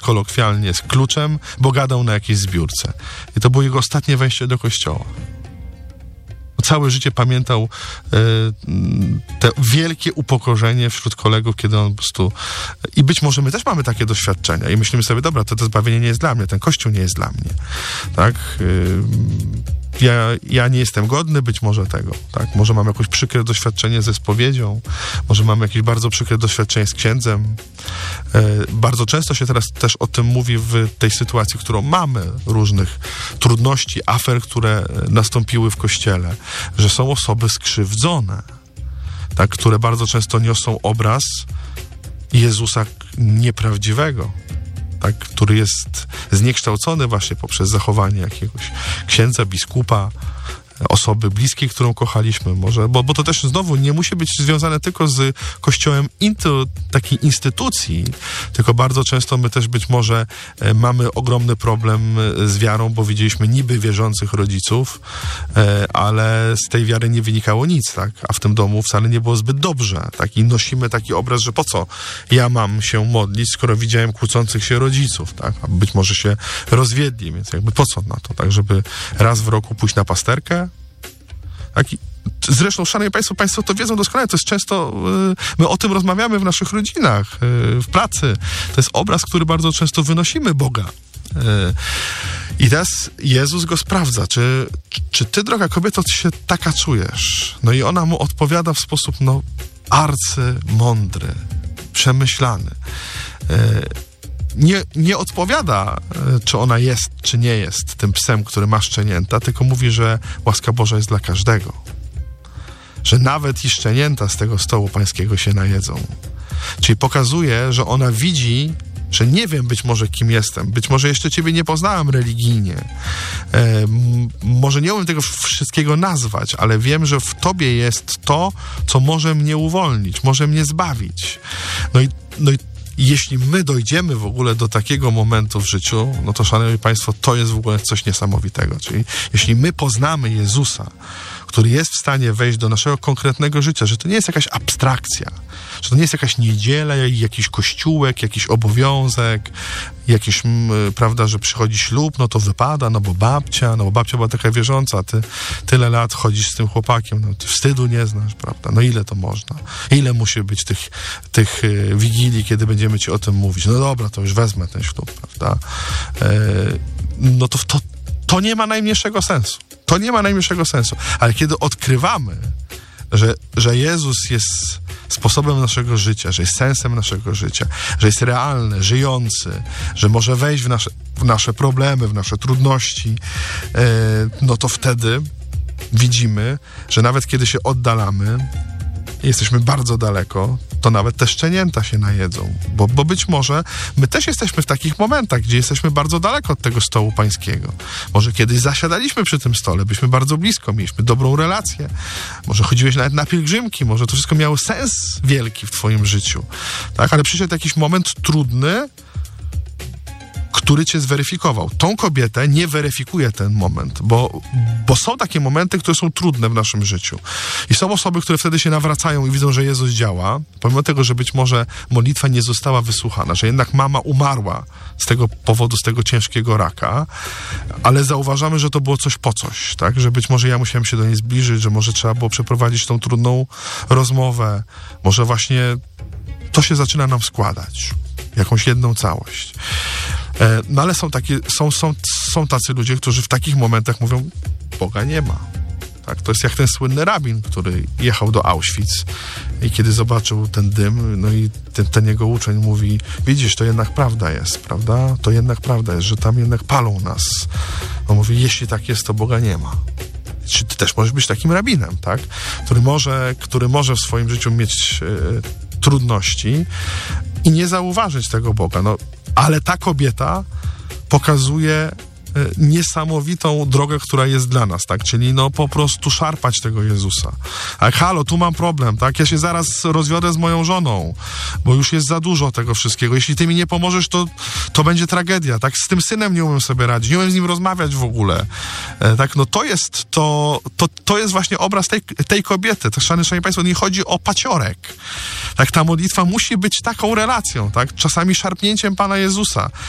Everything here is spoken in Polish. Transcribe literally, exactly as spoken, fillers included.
kolokwialnie, z kluczem, bo gadał na jakiejś zbiórce. I to było jego ostatnie wejście do kościoła. Całe życie pamiętał e, te wielkie upokorzenie wśród kolegów, kiedy on po prostu... I być może my też mamy takie doświadczenia i myślimy sobie, dobra, to to zbawienie nie jest dla mnie, ten Kościół nie jest dla mnie. Tak? E, ja, ja nie jestem godny być może tego. Tak? Może mam jakieś przykre doświadczenie ze spowiedzią, może mam jakieś bardzo przykre doświadczenie z księdzem. E, bardzo często się teraz też o tym mówi w tej sytuacji, którą mamy, różnych trudności, afer, które nastąpiły w Kościele, że są osoby skrzywdzone, tak, które bardzo często niosą obraz Jezusa nieprawdziwego, tak, który jest zniekształcony właśnie poprzez zachowanie jakiegoś księdza, biskupa, osoby bliskiej, którą kochaliśmy może, bo, bo to też znowu nie musi być związane tylko z Kościołem into, takiej instytucji, tylko bardzo często my też być może e, mamy ogromny problem z wiarą, bo widzieliśmy niby wierzących rodziców, e, ale z tej wiary nie wynikało nic, tak? A w tym domu wcale nie było zbyt dobrze, tak? I nosimy taki obraz, że po co ja mam się modlić, skoro widziałem kłócących się rodziców, tak? A być może się rozwiedli, więc jakby po co na to, tak? Żeby raz w roku pójść na pasterkę. Tak? Zresztą, szanowni Państwo, Państwo to wiedzą doskonale, to jest często, yy, my o tym rozmawiamy w naszych rodzinach, yy, w pracy. To jest obraz, który bardzo często wynosimy Boga. Yy. I teraz Jezus go sprawdza, czy, czy ty, droga kobieto, ty się taka czujesz? No i ona mu odpowiada w sposób, no, arcymądry, przemyślany. Yy. Nie, nie odpowiada, czy ona jest, czy nie jest tym psem, który ma szczenięta, tylko mówi, że łaska Boża jest dla każdego. Że nawet i szczenięta z tego stołu pańskiego się najedzą. Czyli pokazuje, że ona widzi, że nie wiem być może kim jestem, być może jeszcze ciebie nie poznałem religijnie, e, m, może nie umiem tego wszystkiego nazwać, ale wiem, że w tobie jest to, co może mnie uwolnić, może mnie zbawić. No i, no i jeśli my dojdziemy w ogóle do takiego momentu w życiu, no to, szanowni Państwo, to jest w ogóle coś niesamowitego. Czyli jeśli my poznamy Jezusa, który jest w stanie wejść do naszego konkretnego życia, że to nie jest jakaś abstrakcja, że to nie jest jakaś niedziela, jakiś kościółek, jakiś obowiązek, jakiś, m, prawda, że przychodzi ślub, no to wypada, no bo babcia, no bo babcia była taka wierząca, ty tyle lat chodzisz z tym chłopakiem, no ty wstydu nie znasz, prawda, no ile to można? Ile musi być tych, tych y, wigilii, kiedy będziemy ci o tym mówić? No dobra, to już wezmę ten ślub, prawda? E, no to, to, to nie ma najmniejszego sensu. To nie ma najmniejszego sensu. Ale kiedy odkrywamy, że, że Jezus jest sposobem naszego życia, że jest sensem naszego życia, że jest realny, żyjący, że może wejść w nasze, w nasze problemy, w nasze trudności, yy, no to wtedy widzimy, że nawet kiedy się oddalamy, jesteśmy bardzo daleko, to nawet te szczenięta się najedzą. Bo, bo być może my też jesteśmy w takich momentach, gdzie jesteśmy bardzo daleko od tego stołu pańskiego. Może kiedyś zasiadaliśmy przy tym stole, byliśmy bardzo blisko, mieliśmy dobrą relację. Może chodziłeś nawet na pielgrzymki, może to wszystko miało sens wielki w twoim życiu. Tak? Ale przyszedł jakiś moment trudny, który cię zweryfikował. Tą kobietę nie weryfikuje ten moment, bo, bo są takie momenty, które są trudne w naszym życiu. I są osoby, które wtedy się nawracają i widzą, że Jezus działa, pomimo tego, że być może modlitwa nie została wysłuchana, że jednak mama umarła z tego powodu, z tego ciężkiego raka, ale zauważamy, że to było coś po coś, tak? Że być może ja musiałem się do niej zbliżyć, że może trzeba było przeprowadzić tą trudną rozmowę, może właśnie to się zaczyna nam składać, jakąś jedną całość. No ale są, takie, są, są, są tacy ludzie, którzy w takich momentach mówią, Boga nie ma. Tak? To jest jak ten słynny rabin, który jechał do Auschwitz i kiedy zobaczył ten dym, no i ten, ten jego uczeń mówi, widzisz, to jednak prawda jest, prawda? To jednak prawda jest, że tam jednak palą nas. On mówi, jeśli tak jest, to Boga nie ma. Czy ty też możesz być takim rabinem, tak? Który może, który może w swoim życiu mieć e, trudności i nie zauważyć tego Boga. No, ale ta kobieta pokazuje niesamowitą drogę, która jest dla nas, tak? Czyli no po prostu szarpać tego Jezusa. Ale halo, tu mam problem, tak? Ja się zaraz rozwiodę z moją żoną, bo już jest za dużo tego wszystkiego. Jeśli ty mi nie pomożesz, to, to będzie tragedia, tak? Z tym synem nie umiem sobie radzić, nie umiem z nim rozmawiać w ogóle. E, tak? No to jest to, to, to jest właśnie obraz tej, tej kobiety. Tak, szanowni, szanowni Państwo, nie chodzi o paciorek. Tak? Ta modlitwa musi być taką relacją, tak? Czasami szarpnięciem Pana Jezusa.